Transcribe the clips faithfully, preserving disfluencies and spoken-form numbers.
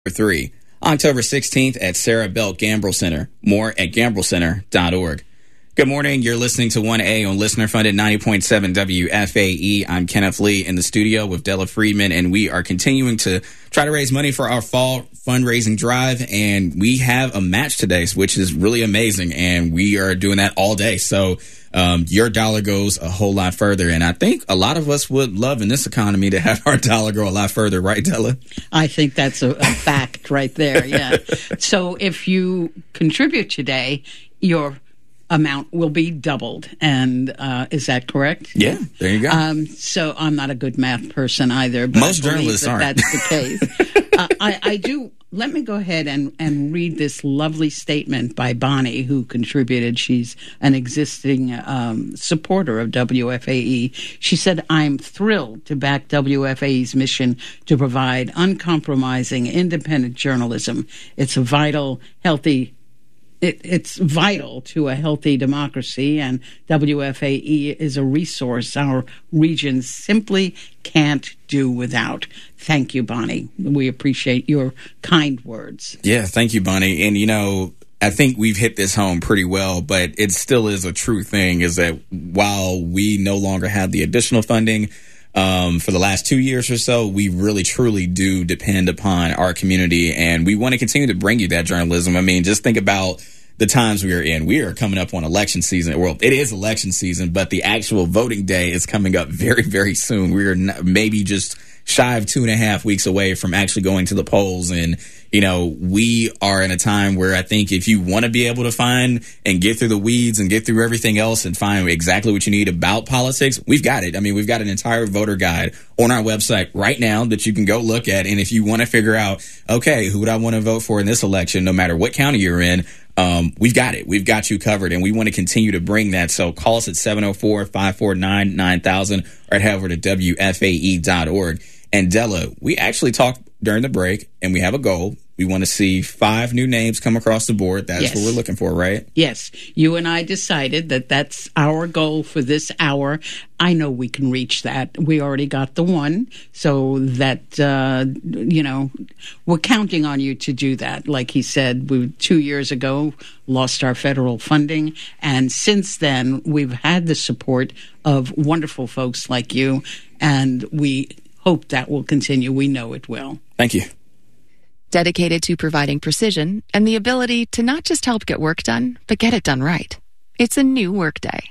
three, October sixteenth at Sarah Belt Gambrell Center. More at gambrell center dot org. Good morning. You're listening to one A on Listener Funded ninety point seven W F A E. I'm Kenneth Lee in the studio with Della Friedman, and we are continuing to try to raise money for our fall fundraising drive. And we have a match today, which is really amazing. And we are doing that all day. So um, your dollar goes a whole lot further. And I think a lot of us would love in this economy to have our dollar go a lot further. Right, Della? I think that's a, a fact right there. Yeah. So if you contribute today, your amount will be doubled. And uh, is that correct? Yeah, there you go. Um, so I'm not a good math person either. But most I journalists that aren't. That's the case. uh, I, I do. Let me go ahead and, and read this lovely statement by Bonnie, who contributed. She's an existing um, supporter of W F A E. She said, I'm thrilled to back W F A E's mission to provide uncompromising, independent journalism. It's a vital, healthy It, it's vital to a healthy democracy, and W F A E is a resource our region simply can't do without. Thank you, Bonnie. We appreciate your kind words. Yeah, thank you, Bonnie. And, you know, I think we've hit this home pretty well, but it still is a true thing, is that while we no longer have the additional funding um, for the last two years or so, we really, truly do depend upon our community, and we want to continue to bring you that journalism. I mean, just think about the times we are in. We are coming up on election season. Well, it is election season, but the actual voting day is coming up very, very soon. We are not, maybe just shy of two and a half weeks away from actually going to the polls. And, you know, we are in a time where I think if you want to be able to find and get through the weeds and get through everything else and find exactly what you need about politics, we've got it. I mean, we've got an entire voter guide on our website right now that you can go look at. And if you want to figure out, okay, who would I want to vote for in this election, no matter what county you're in, Um, we've got it. We've got you covered, and we want to continue to bring that. So call us at seven oh four, five four nine, nine thousand or head over to W F A E dot org. And Della, we actually talked during the break, and we have a goal. We want to see five new names come across the board. That's yes. what we're looking for, right? Yes. You and I decided that that's our goal for this hour. I know we can reach that. We already got the one. So that, uh, you know, we're counting on you to do that. Like he said, we two years ago lost our federal funding. And since then, we've had the support of wonderful folks like you. And we hope that will continue. We know it will. Thank you. Dedicated to providing precision and the ability to not just help get work done, but get it done right. It's a new workday.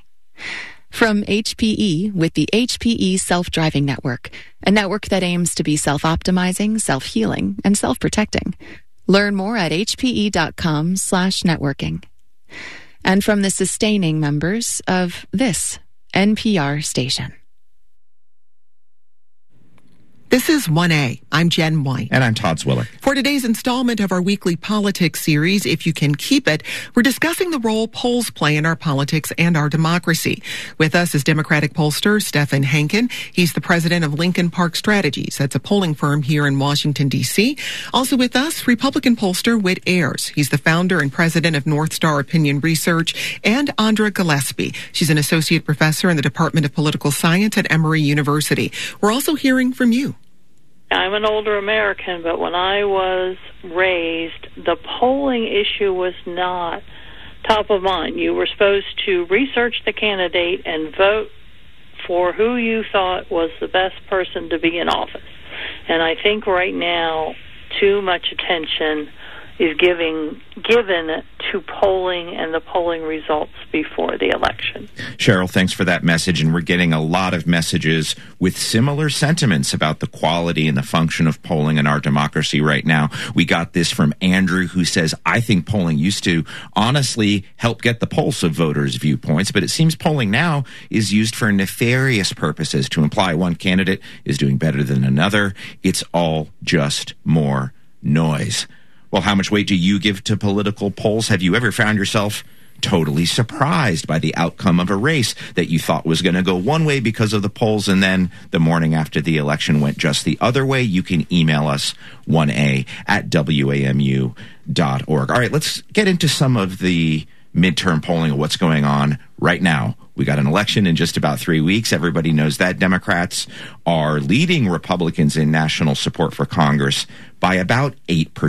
From H P E with the H P E Self-Driving Network, a network that aims to be self-optimizing, self-healing, and self-protecting. Learn more at hpe.com slash networking. And from the sustaining members of this N P R station. This is one A. I'm Jen White. And I'm Todd Swillick. For today's installment of our weekly politics series, If You Can Keep It, we're discussing the role polls play in our politics and our democracy. With us is Democratic pollster Stephen Hankin. He's the president of Lincoln Park Strategies. That's a polling firm here in Washington, D C. Also with us, Republican pollster Whit Ayers. He's the founder and president of North Star Opinion Research. And Andra Gillespie. She's an associate professor in the Department of Political Science at Emory University. We're also hearing from you. I'm an older American, but when I was raised, the polling issue was not top of mind. You were supposed to research the candidate and vote for who you thought was the best person to be in office. And I think right now, too much attention is giving given to polling and the polling results before the election. Cheryl, thanks for that message. And we're getting a lot of messages with similar sentiments about the quality and the function of polling in our democracy right now. We got this from Andrew, who says, I think polling used to honestly help get the pulse of voters' viewpoints, but it seems polling now is used for nefarious purposes to imply one candidate is doing better than another. It's all just more noise. Well, how much weight do you give to political polls? Have you ever found yourself totally surprised by the outcome of a race that you thought was going to go one way because of the polls, and then the morning after the election went just the other way? You can email us one A at W A M U dot org. All right, let's get into some of the midterm polling of what's going on right now. We got an election in just about three weeks. Everybody knows that. Democrats are leading Republicans in national support for Congress by about eight percent.